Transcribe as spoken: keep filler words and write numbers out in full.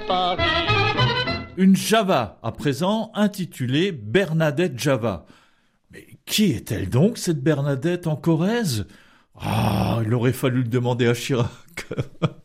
Paris. Une Java, à présent intitulée Bernadette Java. Mais qui est-elle donc, cette Bernadette en Corrèze ? Ah, il aurait fallu le demander à Chirac.